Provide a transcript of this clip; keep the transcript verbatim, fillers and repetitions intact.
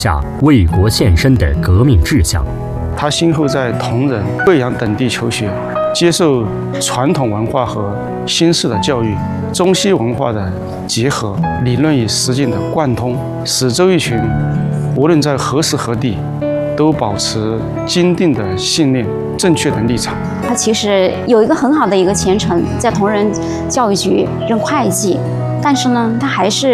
下为国献身的革命志向。 他先后在铜仁、贵阳等地求学，接受传统文化和新式的教育，中西文化的结合，理论与实践的贯通，使周逸群无论在何时何地，都保持坚定的信念、正确的立场。 他其实有一个很好的一个前程，在铜仁教育局任会计，但是呢，他还是